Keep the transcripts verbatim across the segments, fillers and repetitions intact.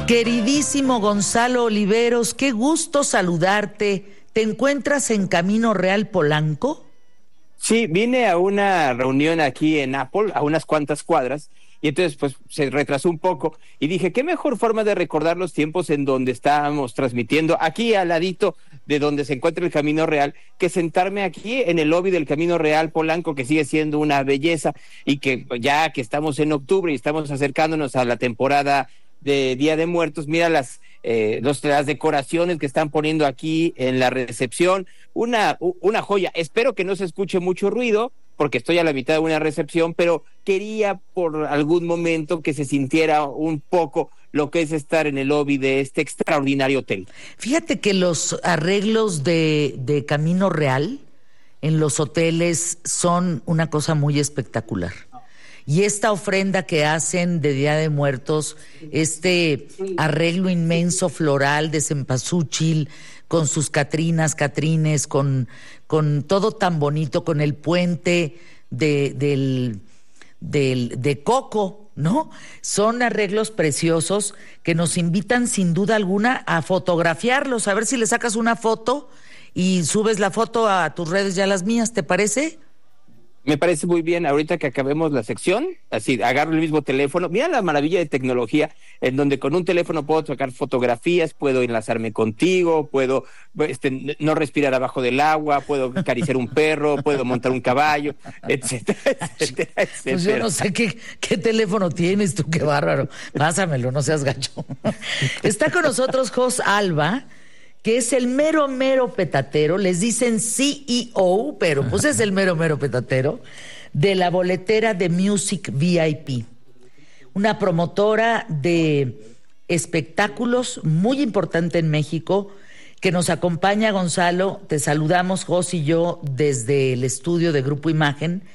Queridísimo Gonzalo Oliveros, qué gusto saludarte. ¿Te encuentras en Camino Real Polanco? Sí, vine a una reunión aquí en Apple, a unas cuantas cuadras, y entonces pues se retrasó un poco, y dije, qué mejor forma de recordar los tiempos en donde estábamos transmitiendo, aquí al ladito de donde se encuentra el Camino Real, que sentarme aquí en el lobby del Camino Real Polanco, que sigue siendo una belleza, y que ya que estamos en octubre y estamos acercándonos a la temporada de Día de Muertos, mira las, eh, los, las decoraciones que están poniendo aquí en la recepción, una, una joya. Espero que no se escuche mucho ruido, porque estoy a la mitad de una recepción, pero quería por algún momento que se sintiera un poco lo que es estar en el lobby de este extraordinario hotel. Fíjate que los arreglos de, de Camino Real en los hoteles son una cosa muy espectacular. Y esta ofrenda que hacen de Día de Muertos, este arreglo inmenso floral de cempasúchil, con sus catrinas, catrines, con, con todo tan bonito, con el puente de, del, del, de coco, ¿no? Son arreglos preciosos que nos invitan sin duda alguna a fotografiarlos, a ver si le sacas una foto y subes la foto a tus redes y a las mías, ¿te parece? Me parece muy bien, ahorita que acabemos la sección, así, agarro el mismo teléfono, mira la maravilla de tecnología, en donde con un teléfono puedo sacar fotografías, puedo enlazarme contigo, puedo este, no respirar abajo del agua, puedo acariciar un perro, puedo montar un caballo, etcétera, etcétera, etcétera. Pues yo no sé qué, qué teléfono tienes tú, qué bárbaro, pásamelo, no seas gacho. Está con nosotros Jos Alba, que es el mero, mero petatero, les dicen C E O, pero pues es el mero, mero petatero, de la boletera de Music V I P, una promotora de espectáculos muy importante en México, que nos acompaña. Gonzalo, te saludamos, Jos y yo, desde el estudio de Grupo Imagen.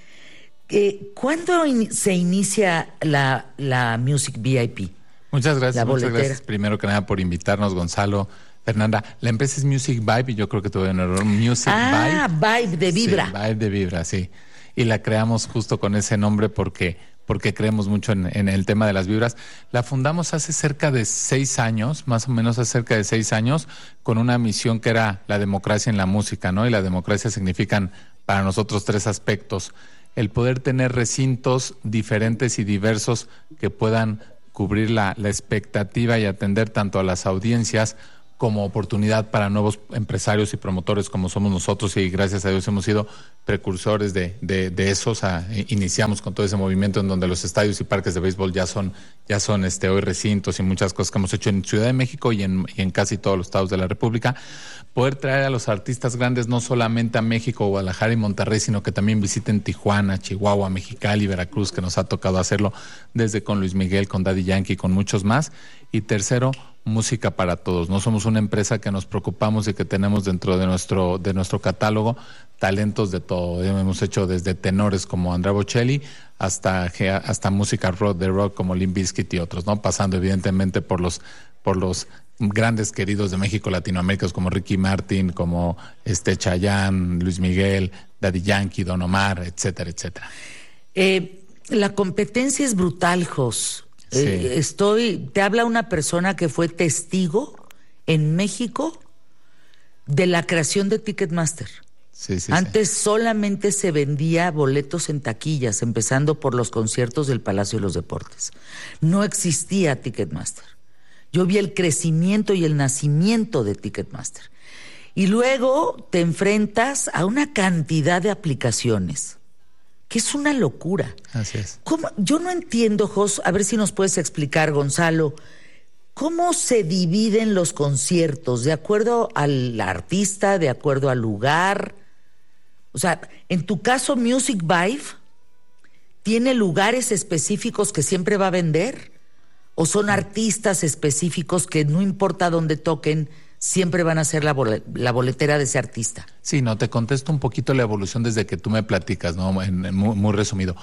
Eh, ¿Cuándo in- se inicia la, la Music V I P? Muchas gracias, muchas gracias primero que nada por invitarnos, Gonzalo. Fernanda, la empresa es Music Vibe y yo creo que tuve un error. Music ah, Vibe. Ah, Vibe de Vibra. Sí, Vibe de Vibra, sí. Y la creamos justo con ese nombre porque, porque creemos mucho en, en el tema de las vibras. La fundamos hace cerca de seis años, más o menos hace cerca de seis años, con una misión que era la democracia en la música, ¿no? Y la democracia significan para nosotros tres aspectos. El poder tener recintos diferentes y diversos que puedan cubrir la, la expectativa y atender tanto a las audiencias como oportunidad para nuevos empresarios y promotores como somos nosotros, y gracias a Dios hemos sido precursores de, de, de eso. O sea, iniciamos con todo ese movimiento en donde los estadios y parques de béisbol ya son, ya son este, hoy recintos, y muchas cosas que hemos hecho en Ciudad de México y en, y en casi todos los estados de la República. Poder traer a los artistas grandes no solamente a México, Guadalajara y Monterrey, sino que también visiten Tijuana, Chihuahua, Mexicali, Veracruz, que nos ha tocado hacerlo desde con Luis Miguel, con Daddy Yankee, con muchos más. Y tercero, música para todos. No somos una empresa que nos preocupamos y que tenemos dentro de nuestro de nuestro catálogo talentos de todo. Hemos hecho desde tenores como Andrea Bocelli hasta hasta música rock de rock como Limp Bizkit y otros, ¿no? Pasando evidentemente por los por los grandes queridos de México, Latinoamérica, como Ricky Martin, como este Chayanne, Luis Miguel, Daddy Yankee, Don Omar, etcétera, etcétera. Eh, la competencia es brutal, Jos. Sí. Eh, estoy, te habla una persona que fue testigo en México de la creación de Ticketmaster. Sí, sí, Antes sí. solamente se vendía boletos en taquillas, empezando por los conciertos del Palacio de los Deportes. No existía Ticketmaster. Yo vi el crecimiento y el nacimiento de Ticketmaster. Y luego te enfrentas a una cantidad de aplicaciones, que es una locura. Así es. ¿Cómo? Yo no entiendo, Jos, a ver si nos puedes explicar, Gonzalo, ¿cómo se dividen los conciertos? ¿De acuerdo al artista, de acuerdo al lugar? O sea, en tu caso, Music Vibe, ¿tiene lugares específicos que siempre va a vender? ¿O son artistas específicos que no importa dónde toquen, siempre van a ser la, bol- la boletera de ese artista? Sí, no, te contesto un poquito la evolución desde que tú me platicas, ¿no? En, en muy, muy resumido.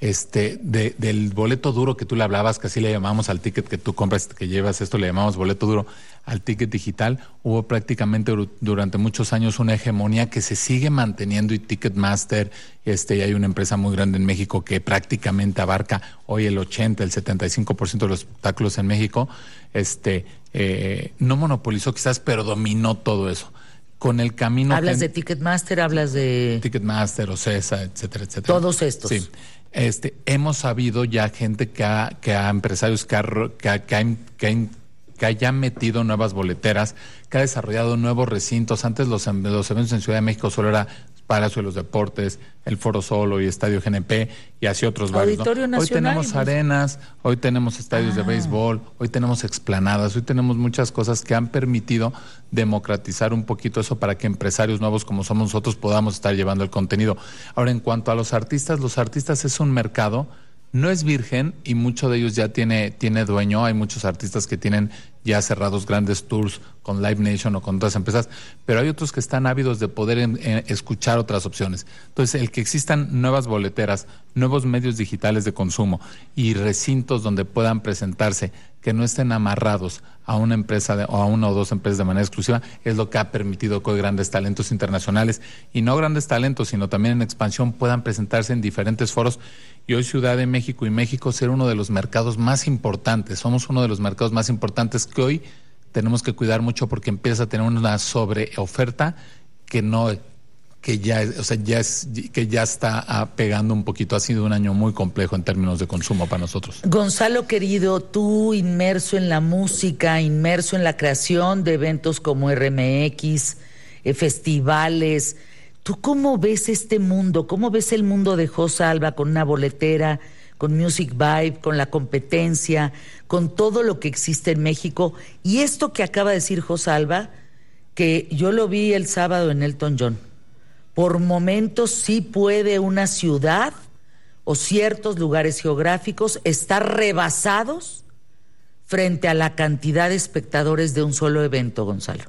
este, de, del boleto duro que tú le hablabas, que así le llamamos al ticket que tú compras, que llevas, esto le llamamos boleto duro, al ticket digital, hubo prácticamente durante muchos años una hegemonía que se sigue manteniendo, y Ticketmaster, este, y hay una empresa muy grande en México que prácticamente abarca hoy el ochenta, el setenta y cinco por ciento de los espectáculos en México, este, eh, no monopolizó quizás, pero dominó todo eso. Con el camino... ¿Hablas que, de Ticketmaster, hablas de...? Ticketmaster, Ocesa, etcétera, etcétera. Todos estos. Sí. Este, hemos sabido ya gente que ha, que ha empresarios que ha, que ha, que ha, que ha que haya metido nuevas boleteras, que ha desarrollado nuevos recintos. Antes los, los eventos en Ciudad de México solo era Palacio de los Deportes, el Foro Solo y Estadio G N P y así otros varios, ¿no? Auditorio Nacional. Hoy tenemos arenas, hoy tenemos estadios ah. de béisbol, hoy tenemos explanadas, hoy tenemos muchas cosas que han permitido democratizar un poquito eso para que empresarios nuevos como somos nosotros podamos estar llevando el contenido. Ahora, en cuanto a los artistas, los artistas es un mercado, no es virgen y mucho de ellos ya tiene, tiene dueño. Hay muchos artistas que tienen ya cerrados grandes tours con Live Nation o con otras empresas, pero hay otros que están ávidos de poder en, en escuchar otras opciones. Entonces, el que existan nuevas boleteras, nuevos medios digitales de consumo y recintos donde puedan presentarse, que no estén amarrados a una empresa de, o a una o dos empresas de manera exclusiva, es lo que ha permitido que hoy grandes talentos internacionales, y no grandes talentos, sino también en expansión, puedan presentarse en diferentes foros. Y hoy Ciudad de México y México ser uno de los mercados más importantes. Somos uno de los mercados más importantes que hoy tenemos que cuidar mucho, porque empieza a tener una sobreoferta que no, que ya, o sea, ya es, que ya está pegando un poquito. Ha sido un año muy complejo en términos de consumo para nosotros. Gonzalo, querido, tú inmerso en la música, inmerso en la creación de eventos como R M X, eh, festivales. ¿Tú cómo ves este mundo? ¿Cómo ves el mundo de Jos Alba con una boletera, con Music Vibe, con la competencia, con todo lo que existe en México? Y esto que acaba de decir Jos Alba, que yo lo vi el sábado en Elton John. Por momentos sí puede una ciudad o ciertos lugares geográficos estar rebasados frente a la cantidad de espectadores de un solo evento, Gonzalo.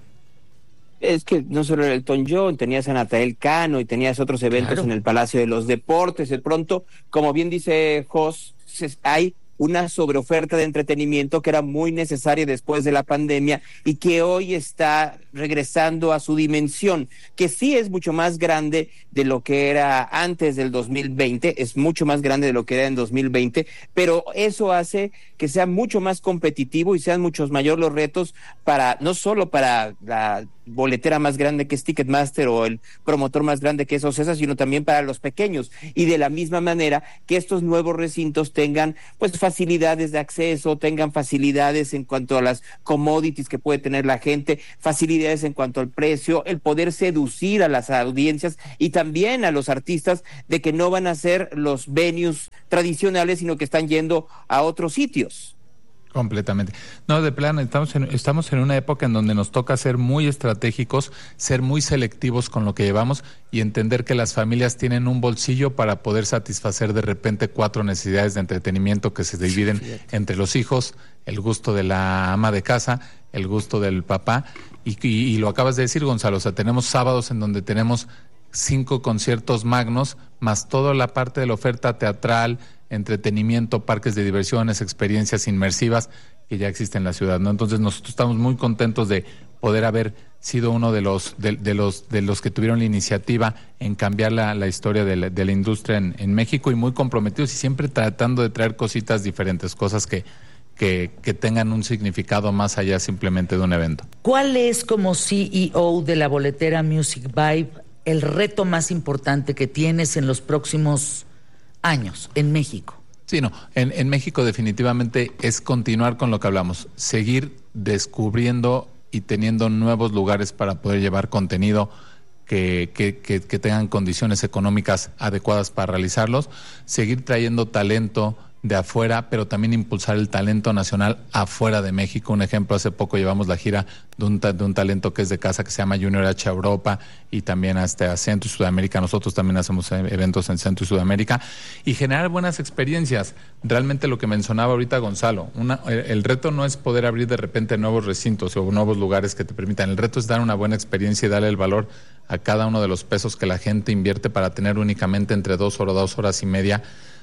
Es que no solo era Elton John, tenías a Natanael Cano y tenías otros eventos claro. en el Palacio de los Deportes. De pronto, como bien dice Jos, hay una sobreoferta de entretenimiento que era muy necesaria después de la pandemia y que hoy está regresando a su dimensión, que sí es mucho más grande de lo que era antes del dos mil veinte, es mucho más grande de lo que era en dos mil veinte, pero eso hace que sea mucho más competitivo y sean muchos mayores los retos para, no solo para la boletera más grande que es Ticketmaster o el promotor más grande que es Ocesa, sino también para los pequeños, y de la misma manera que estos nuevos recintos tengan pues facilidades de acceso, tengan facilidades en cuanto a las commodities que puede tener la gente, facilidades en cuanto al precio, el poder seducir a las audiencias y también a los artistas de que no van a ser los venues tradicionales, sino que están yendo a otros sitios. Completamente. No, de plano, estamos en, estamos en una época en donde nos toca ser muy estratégicos, ser muy selectivos con lo que llevamos y entender que las familias tienen un bolsillo para poder satisfacer de repente cuatro necesidades de entretenimiento que se dividen Fíjate. entre los hijos, el gusto de la ama de casa, el gusto del papá, y, y, y lo acabas de decir, Gonzalo, o sea, tenemos sábados en donde tenemos cinco conciertos magnos, más toda la parte de la oferta teatral, entretenimiento, parques de diversiones, experiencias inmersivas que ya existen en la ciudad, ¿no? Entonces nosotros estamos muy contentos de poder haber sido uno de los de, de los de los que tuvieron la iniciativa en cambiar la, la historia de la, de la industria en, en México, y muy comprometidos y siempre tratando de traer cositas diferentes, cosas que Que, que tengan un significado más allá simplemente de un evento. ¿Cuál es, como C E O de la boletera Music Vibe, el reto más importante que tienes en los próximos años en México? Sí, no, en, en México definitivamente es continuar con lo que hablamos, seguir descubriendo y teniendo nuevos lugares para poder llevar contenido que, que, que, que tengan condiciones económicas adecuadas para realizarlos, seguir trayendo talento de afuera, pero también impulsar el talento nacional afuera de México. Un ejemplo, hace poco llevamos la gira de un, de un talento que es de casa, que se llama Junior H a Europa y también hasta a Centro y Sudamérica. Nosotros también hacemos eventos en Centro y Sudamérica, y generar buenas experiencias. Realmente lo que mencionaba ahorita Gonzalo, una, el, el reto no es poder abrir de repente nuevos recintos o nuevos lugares que te permitan. El reto es dar una buena experiencia y darle el valor a cada uno de los pesos que la gente invierte para tener únicamente entre dos horas, dos horas y media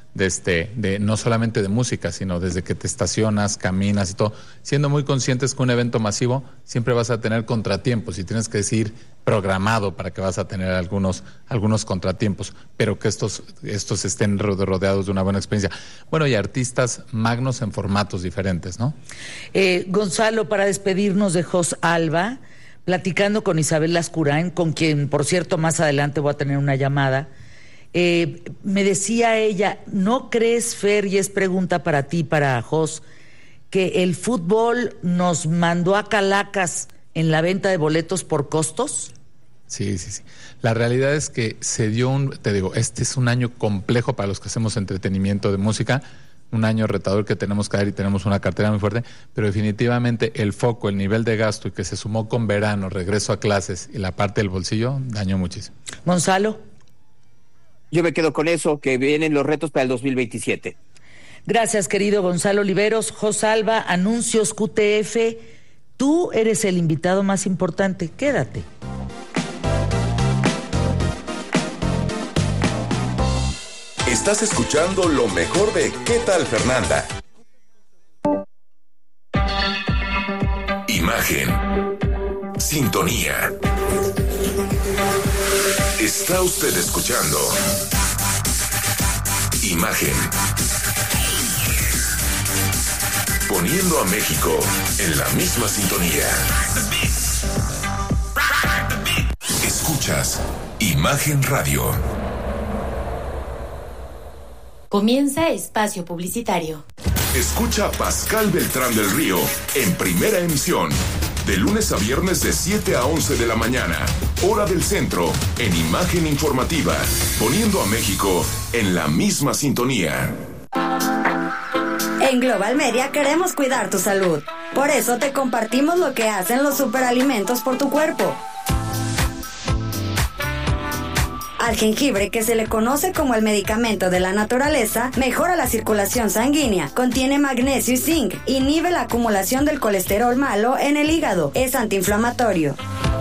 de este, de no solamente de música, sino desde que te estacionas, caminas y todo, siendo muy conscientes que un evento masivo siempre vas a tener contratiempos y tienes que decir programado para que vas a tener algunos, algunos contratiempos, pero que estos, estos estén rodeados de una buena experiencia. Bueno, y artistas magnos en formatos diferentes, ¿no? Eh, Gonzalo, para despedirnos de Jos Alba, platicando con Isabel Lascurain, con quien, por cierto, más adelante voy a tener una llamada. Eh, me decía ella, ¿no crees, Fer, y es pregunta para ti, para Jos, que el fútbol nos mandó a calacas en la venta de boletos por costos? Sí, sí, sí. La realidad es que se dio un, te digo, este es un año complejo para los que hacemos entretenimiento de música, un año retador que tenemos que dar y tenemos una cartera muy fuerte, pero definitivamente el foco, el nivel de gasto y que se sumó con verano, regreso a clases y la parte del bolsillo, dañó muchísimo. Gonzalo. Yo me quedo con eso, que vienen los retos para el dos mil veintisiete. Gracias, querido Gonzalo Oliveros. Jos Alba, Anuncios Q T F. Tú eres el invitado más importante. Quédate. Estás escuchando lo mejor de ¿Qué tal, Fernanda? Imagen. Sintonía. Está usted escuchando Imagen. Poniendo a México en la misma sintonía. Escuchas Imagen Radio. Comienza espacio publicitario. Escucha a Pascal Beltrán del Río en primera emisión, de lunes a viernes de siete a once de la mañana, hora del centro, en Imagen Informativa, poniendo a México en la misma sintonía. En Global Media queremos cuidar tu salud. Por eso te compartimos lo que hacen los superalimentos por tu cuerpo. Al jengibre, que se le conoce como el medicamento de la naturaleza, mejora la circulación sanguínea, contiene magnesio y zinc, inhibe la acumulación del colesterol malo en el hígado, es antiinflamatorio.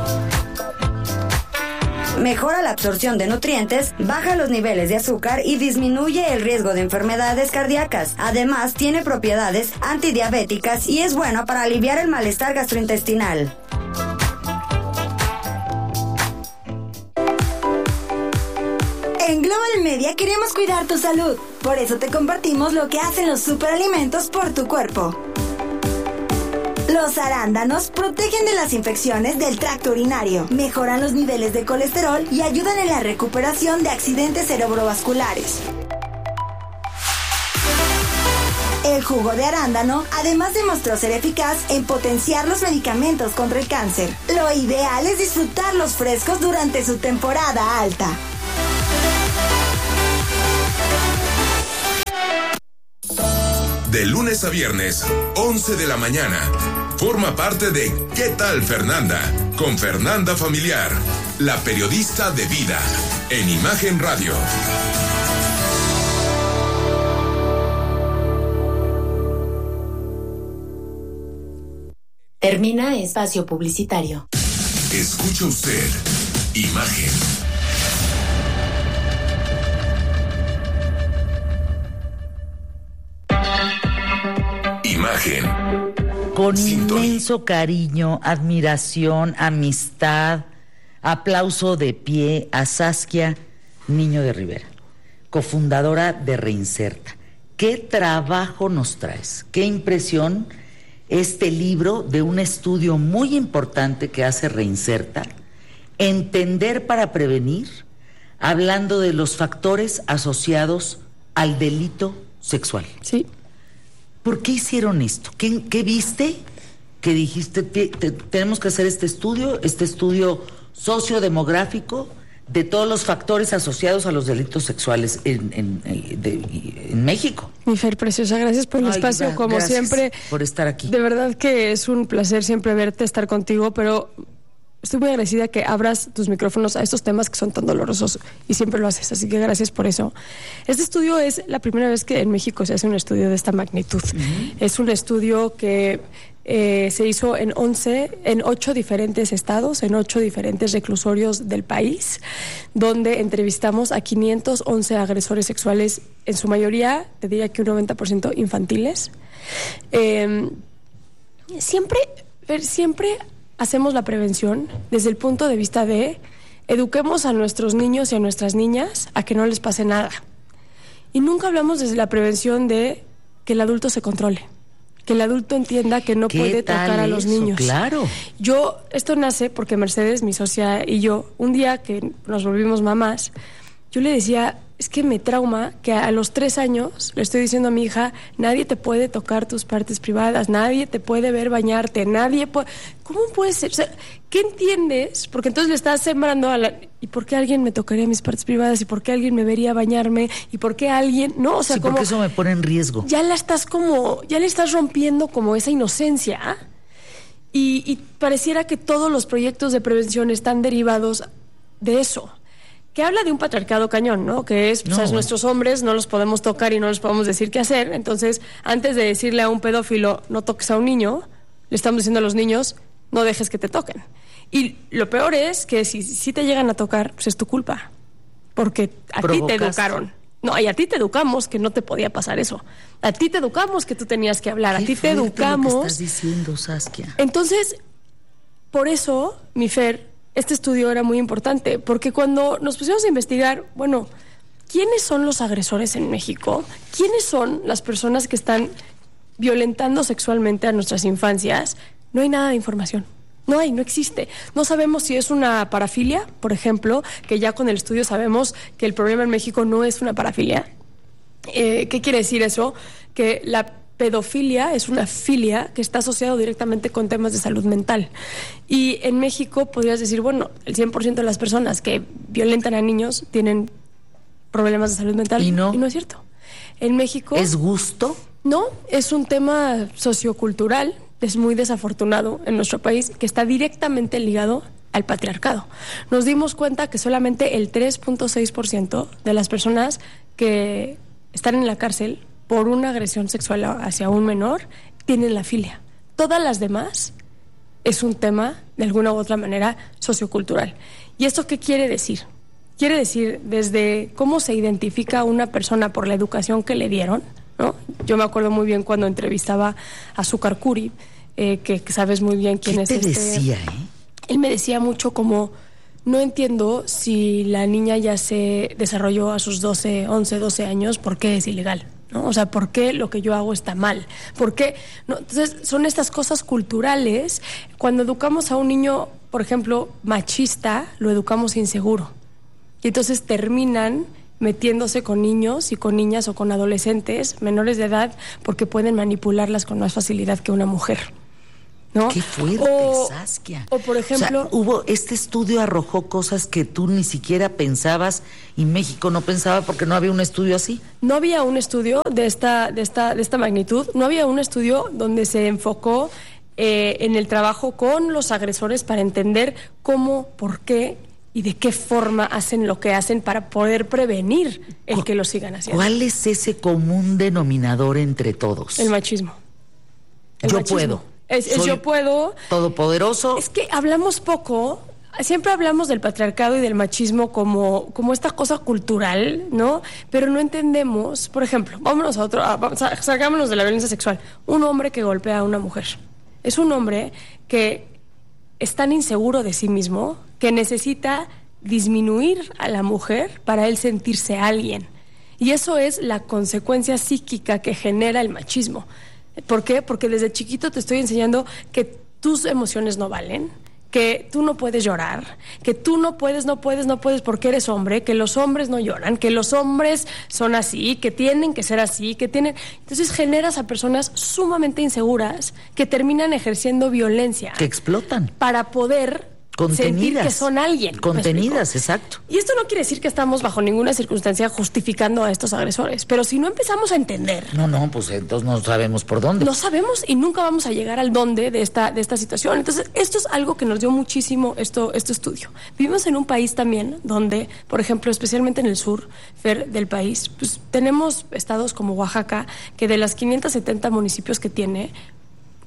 Mejora la absorción de nutrientes, baja los niveles de azúcar y disminuye el riesgo de enfermedades cardíacas. Además, tiene propiedades antidiabéticas y es bueno para aliviar el malestar gastrointestinal. En Global Media queremos cuidar tu salud. Por eso te compartimos lo que hacen los superalimentos por tu cuerpo. Los arándanos protegen de las infecciones del tracto urinario, mejoran los niveles de colesterol y ayudan en la recuperación de accidentes cerebrovasculares. El jugo de arándano además demostró ser eficaz en potenciar los medicamentos contra el cáncer. Lo ideal es disfrutarlos frescos durante su temporada alta. De lunes a viernes, once de la mañana. Forma parte de ¿Qué tal, Fernanda? Con Fernanda Familiar, la periodista de vida, en Imagen Radio. Termina espacio publicitario. Escucha usted Imagen. Imagen. Con Sintonía. Inmenso cariño, admiración, amistad, aplauso de pie a Saskia Niño de Rivera, cofundadora de Reinserta. ¿Qué trabajo nos traes? ¿Qué impresión este libro de un estudio muy importante que hace Reinserta? Entender para prevenir, hablando de los factores asociados al delito sexual. Sí. ¿Por qué hicieron esto? ¿Qué, qué viste que dijiste, te, te, tenemos que hacer este estudio, este estudio sociodemográfico de todos los factores asociados a los delitos sexuales en, en, de, en México? Mi Fer preciosa, gracias por el Ay, espacio, gra- como gracias siempre. por estar aquí. De verdad que es un placer siempre verte, estar contigo, pero estoy muy agradecida que abras tus micrófonos a estos temas que son tan dolorosos y siempre lo haces, así que gracias por eso. Este estudio es la primera vez que en México se hace un estudio de esta magnitud. Uh-huh. Es un estudio que Eh, se hizo en once, en ocho diferentes estados, en ocho diferentes reclusorios del país, donde entrevistamos a quinientos once agresores sexuales, en su mayoría, te diría que un noventa por ciento infantiles. Eh, siempre, siempre hacemos la prevención desde el punto de vista de eduquemos a nuestros niños y a nuestras niñas a que no les pase nada. Y nunca hablamos desde la prevención de que el adulto se controle, que el adulto entienda que no puede tocar a los eso? niños. Claro. Yo, esto nace porque Mercedes, mi socia, y yo, un día que nos volvimos mamás, yo le decía, es que me trauma que a los tres años le estoy diciendo a mi hija, nadie te puede tocar tus partes privadas, nadie te puede ver bañarte, nadie puede... ¿Cómo puede ser? O sea, ¿qué entiendes? Porque entonces le estás sembrando a la... ¿Y por qué alguien me tocaría mis partes privadas? ¿Y por qué alguien me vería bañarme? ¿Y por qué alguien...? No, o sea, sí, como... porque eso me pone en riesgo. Ya la estás como... Ya le estás rompiendo como esa inocencia. Y, y pareciera que todos los proyectos de prevención están derivados de eso. Que habla de un patriarcado cañón, ¿no? Que es, no, o sea, nuestros hombres no los podemos tocar y no les podemos decir qué hacer. Entonces, antes de decirle a un pedófilo, no toques a un niño, le estamos diciendo a los niños, no dejes que te toquen. Y lo peor es que si, si te llegan a tocar, pues es tu culpa. Porque a ti te educaron. No, y a ti te educamos que no te podía pasar eso. A ti te educamos que tú tenías que hablar. A ti te educamos. Lo que estás diciendo, Saskia. Entonces, por eso, mi Fer, este estudio era muy importante, porque cuando nos pusimos a investigar, bueno, ¿quiénes son los agresores en México? ¿Quiénes son las personas que están violentando sexualmente a nuestras infancias? No hay nada de información. No hay, no existe. No sabemos si es una parafilia, por ejemplo, que ya con el estudio sabemos que el problema en México no es una parafilia. Eh, ¿Qué quiere decir eso? Que la pedofilia es una filia que está asociado directamente con temas de salud mental. Y en México podrías decir, bueno, el cien por ciento de las personas que violentan a niños tienen problemas de salud mental. ¿Y no? Y no es cierto. En México... ¿Es gusto? No, es un tema sociocultural. Es muy desafortunado en nuestro país, que está directamente ligado al patriarcado. Nos dimos cuenta que solamente el tres punto seis por ciento de las personas que están en la cárcel por una agresión sexual hacia un menor tienen la filia. Todas las demás es un tema, de alguna u otra manera, sociocultural. ¿Y esto qué quiere decir? Quiere decir desde cómo se identifica a una persona por la educación que le dieron, ¿no? Yo me acuerdo muy bien cuando entrevistaba a Zúcar Curi, eh, que, que sabes muy bien quién ¿Qué es te este... decía, eh? Él me decía mucho como, no entiendo si la niña ya se desarrolló a sus doce, once, doce años, ¿por qué es ilegal? ¿No? O sea, ¿por qué lo que yo hago está mal? ¿Por qué? No, entonces, son estas cosas culturales. Cuando educamos a un niño, por ejemplo, machista, lo educamos inseguro. Y entonces terminan metiéndose con niños y con niñas o con adolescentes menores de edad porque pueden manipularlas con más facilidad que una mujer, ¿no? Qué fuerte, o, Saskia. O por ejemplo, o sea, hubo este estudio arrojó cosas que tú ni siquiera pensabas y México no pensaba porque no había un estudio así. No había un estudio de esta de esta de esta magnitud, no había un estudio donde se enfocó eh, en el trabajo con los agresores para entender cómo, por qué y de qué forma hacen lo que hacen para poder prevenir el que lo sigan haciendo. ¿Cuál es ese común denominador entre todos? El machismo. El yo machismo. puedo. Es, es yo puedo. Todopoderoso. Es que hablamos poco, siempre hablamos del patriarcado y del machismo como, como esta cosa cultural, ¿no? Pero no entendemos, por ejemplo, vámonos a otro, a, vamos a, salgámonos de la violencia sexual. Un hombre que golpea a una mujer es un hombre que es tan inseguro de sí mismo que necesita disminuir a la mujer para él sentirse alguien. Y eso es la consecuencia psíquica que genera el machismo. ¿Por qué? Porque desde chiquito te estoy enseñando que tus emociones no valen, que tú no puedes llorar, que tú no puedes, no puedes, no puedes porque eres hombre, que los hombres no lloran, que los hombres son así, que tienen que ser así, que tienen... Entonces generas a personas sumamente inseguras que terminan ejerciendo violencia. Que explotan. Para poder... sentir que son alguien. Contenidas, exacto. Y esto no quiere decir que estamos bajo ninguna circunstancia justificando a estos agresores, pero si no empezamos a entender... No, no, pues entonces no sabemos por dónde. No sabemos y nunca vamos a llegar al dónde de esta, de esta situación. Entonces, esto es algo que nos dio muchísimo esto, este estudio. Vivimos en un país también donde, por ejemplo, especialmente en el sur Fer, del país, pues tenemos estados como Oaxaca, que de las quinientos setenta municipios que tiene...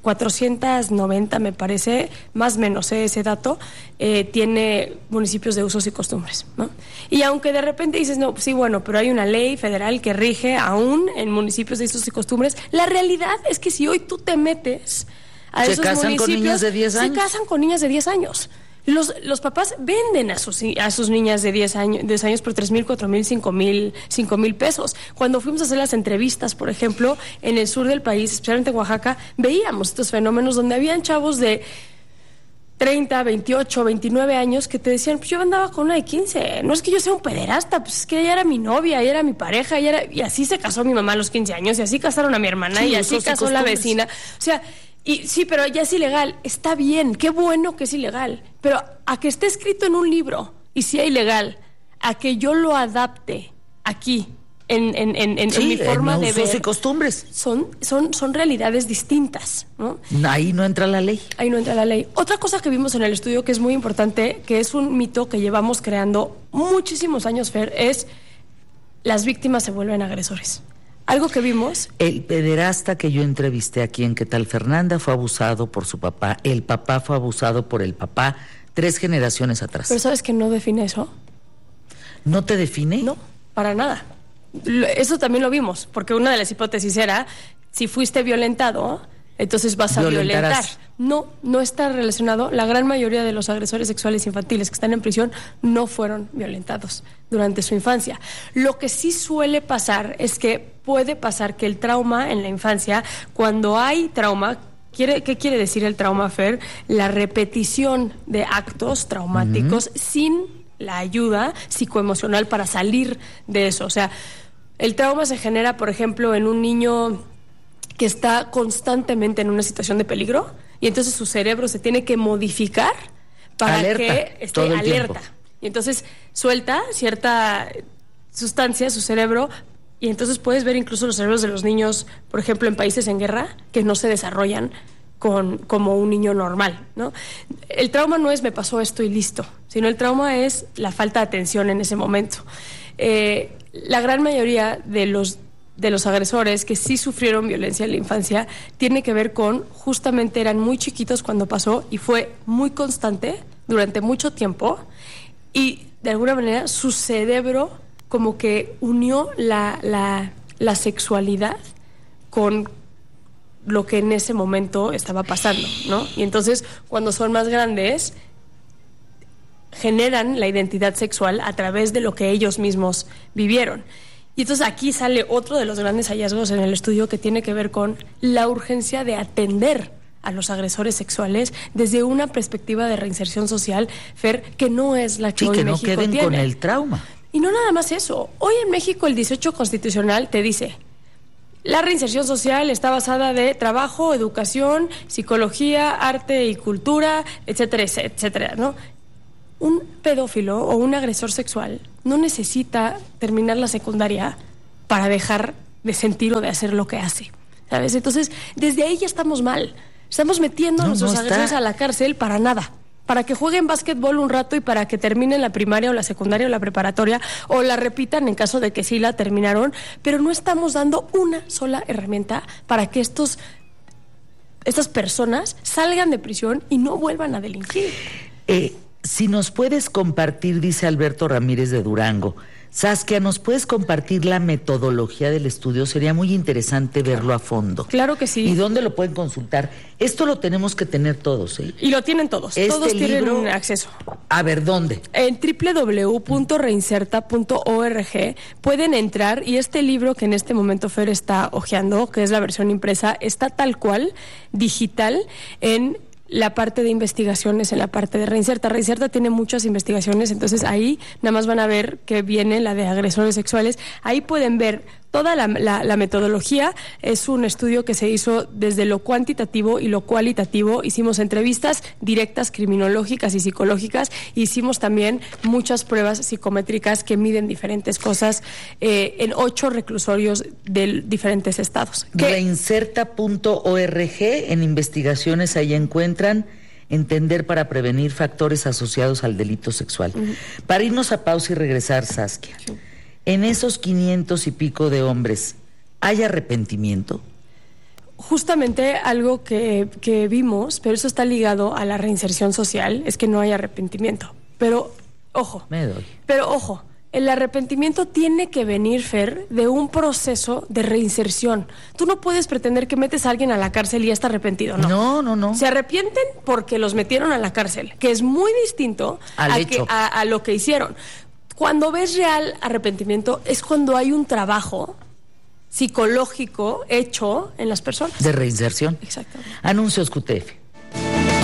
cuatrocientos noventa, me parece, más o menos eh, ese dato, eh, tiene municipios de usos y costumbres, ¿no? Y aunque de repente dices, no, pues sí, bueno, pero hay una ley federal que rige aún en municipios de usos y costumbres, la realidad es que si hoy tú te metes a ¿Se esos casan municipios, con niñas de diez años? Se casan con niñas de diez años. Los, los papás venden a sus, a sus niñas de diez años, diez años por tres mil, cuatro mil, cinco mil, cinco mil pesos. Cuando fuimos a hacer las entrevistas, por ejemplo, en el sur del país, especialmente en Oaxaca, veíamos estos fenómenos donde habían chavos de treinta, veintiocho, veintinueve años que te decían, pues yo andaba con una de quince, no es que yo sea un pederasta, pues es que ella era mi novia, ella era mi pareja, ella era... y así se casó mi mamá a los quince años, y así casaron a mi hermana, sí, y así casó la vecina. O sea... Y sí, pero ya es ilegal. Está bien, qué bueno que es ilegal. Pero a que esté escrito en un libro y sea ilegal, a que yo lo adapte aquí, en, en, en, en, sí, en mi forma en de ver. usos y costumbres. Son, son, son realidades distintas, ¿no? Ahí no entra la ley. Ahí no entra la ley. Otra cosa que vimos en el estudio que es muy importante, que es un mito que llevamos creando muchísimos años, Fer, es las víctimas se vuelven agresores. Algo que vimos... El pederasta que yo entrevisté aquí en ¿Qué tal, Fernanda? Fue abusado por su papá. El papá fue abusado por el papá tres generaciones atrás. ¿Pero sabes que no define eso? ¿No te define? No, para nada. Eso también lo vimos, porque una de las hipótesis era, si fuiste violentado, entonces vas a violentar. No, no está relacionado. La gran mayoría de los agresores sexuales infantiles que están en prisión no fueron violentados durante su infancia. Lo que sí suele pasar es que puede pasar que el trauma en la infancia, cuando hay trauma, ¿quiere, ¿qué quiere decir el trauma, Fer? La repetición de actos traumáticos uh-huh. sin la ayuda psicoemocional para salir de eso. O sea, el trauma se genera, por ejemplo, en un niño que está constantemente en una situación de peligro, y entonces su cerebro se tiene que modificar para alerta, que esté alerta. Tiempo. Y entonces suelta cierta sustancia su cerebro, y entonces puedes ver incluso los cerebros de los niños, por ejemplo, en países en guerra, que no se desarrollan con, como un niño normal, ¿no? El trauma no es me pasó esto y listo, sino el trauma es la falta de atención en ese momento. Eh, la gran mayoría de los de los agresores que sí sufrieron violencia en la infancia tiene que ver con, justamente eran muy chiquitos cuando pasó y fue muy constante durante mucho tiempo, y de alguna manera su cerebro como que unió la, la, la sexualidad con lo que en ese momento estaba pasando, ¿no? Y entonces cuando son más grandes generan la identidad sexual a través de lo que ellos mismos vivieron. Y entonces aquí sale otro de los grandes hallazgos en el estudio, que tiene que ver con la urgencia de atender a los agresores sexuales desde una perspectiva de reinserción social, Fer, que no es la que sí, hoy que México no queden tiene. Con el trauma. Y no nada más eso. Hoy en México el dieciocho constitucional te dice: la reinserción social está basada de trabajo, educación, psicología, arte y cultura, etcétera, etcétera, ¿no? Un pedófilo o un agresor sexual no necesita terminar la secundaria para dejar de sentir o de hacer lo que hace, ¿sabes? Entonces, desde ahí ya estamos mal. Estamos metiendo no, a nuestros no agresores a la cárcel para nada. Para que jueguen básquetbol un rato y para que terminen la primaria o la secundaria o la preparatoria, o la repitan en caso de que sí la terminaron, pero no estamos dando una sola herramienta para que estos, estas personas salgan de prisión y no vuelvan a delinquir. Eh... Si nos puedes compartir, dice Alberto Ramírez de Durango, Saskia, ¿nos puedes compartir la metodología del estudio? Sería muy interesante verlo a fondo. Claro que sí. ¿Y dónde lo pueden consultar? Esto lo tenemos que tener todos, ¿eh? Y lo tienen todos. Este todos tienen libro, acceso. A ver, ¿dónde? En doble u doble u doble u punto reinserta punto org pueden entrar, y este libro que en este momento Fer está hojeando, que es la versión impresa, está tal cual, digital, en la parte de investigaciones, en la parte de Reinserta. Reinserta tiene muchas investigaciones, entonces ahí nada más van a ver que viene la de agresores sexuales. Ahí pueden ver toda la, la, la metodología. Es un estudio que se hizo desde lo cuantitativo y lo cualitativo. Hicimos entrevistas directas, criminológicas y psicológicas. Hicimos también muchas pruebas psicométricas que miden diferentes cosas eh, en ocho reclusorios de diferentes estados. Reinserta punto org, en investigaciones ahí encuentran entender para prevenir factores asociados al delito sexual. Uh-huh. Para irnos a pausa y regresar, Saskia. Sí. En esos quinientos y pico de hombres, ¿hay arrepentimiento? justamente algo que, que vimos, pero eso está ligado a la reinserción social, es que no hay arrepentimiento. Pero, ojo, Me doy. pero ojo, el arrepentimiento tiene que venir, Fer, de un proceso de reinserción. Tú no puedes pretender que metes a alguien a la cárcel y ya está arrepentido, ¿no? No, no, no. Se arrepienten porque los metieron a la cárcel, que es muy distinto Al a, hecho. que, a, a lo que hicieron. Cuando ves real arrepentimiento es cuando hay un trabajo psicológico hecho en las personas. De reinserción. Exactamente. Anuncios Q T F.